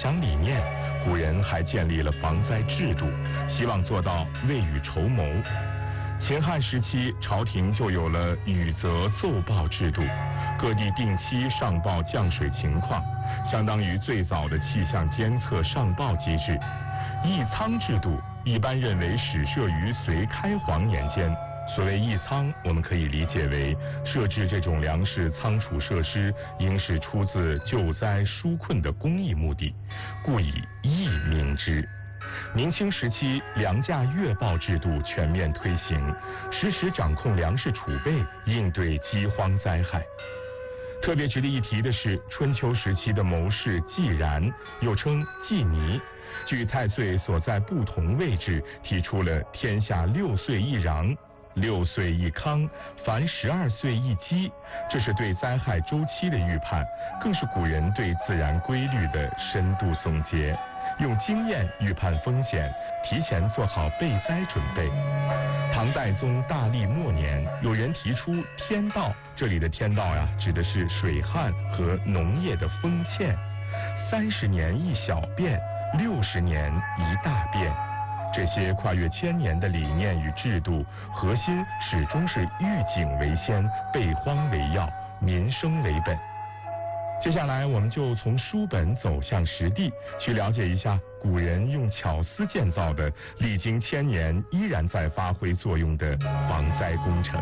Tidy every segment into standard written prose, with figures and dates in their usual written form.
想理念，古人还建立了防灾制度，希望做到未雨绸缪。秦汉时期，朝廷就有了雨泽奏报制度，各地定期上报降水情况，相当于最早的气象监测上报机制。役仓制度一般认为始设于隋开皇年间。所谓役仓，我们可以理解为设置这种粮食仓储设施，应是出自救灾纾困的公益目的，故以役名之。明清时期，粮价月报制度全面推行，实时掌控粮食储备，应对饥荒灾害。特别值得一提的是，春秋时期的谋士季然，又称季尼，据太岁所在不同位置，提出了天下6岁一禳，6岁一康，凡12岁一饥，这是对灾害周期的预判，更是古人对自然规律的深度总结，用经验预判风险，提前做好备灾准备。唐代宗大历末年，有人提出天道，这里的天道呀，指的是水旱和农业的丰欠，30年一小变，60年一大变。这些跨越1000年的理念与制度，核心始终是预警为先，备荒为要，民生为本。接下来我们就从书本走向实地，去了解一下古人用巧思建造的历经1000年依然在发挥作用的防灾工程。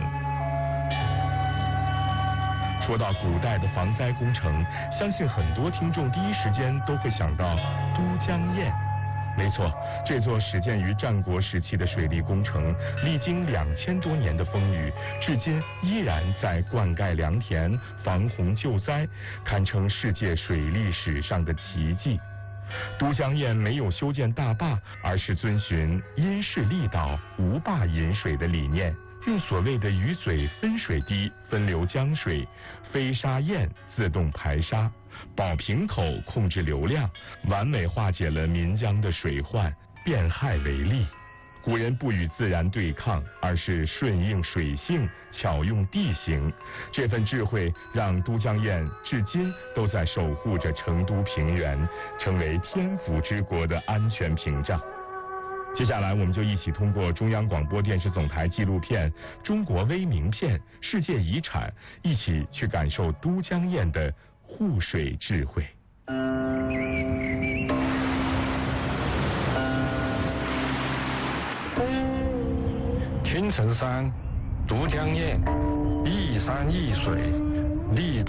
说到古代的防灾工程，相信很多听众第一时间都会想到都江堰。没错，这座始建于战国时期的水利工程，历经2000多年的风雨，至今依然在灌溉良田、防洪救灾，堪称世界水利史上的奇迹。都江堰没有修建大坝，而是遵循因势利导、无坝引水的理念，用所谓的鱼嘴分水堤分流江水，飞沙堰自动排沙，宝瓶口控制流量，完美化解了岷江的水患，变害为利。古人不与自然对抗，而是顺应水性，巧用地形。这份智慧让都江堰至今都在守护着成都平原，成为天府之国的安全屏障。接下来我们就一起通过中央广播电视总台纪录片《中国微名片：世界遗产》，一起去感受都江堰的护水智慧。 青城山都江堰，一山一水，历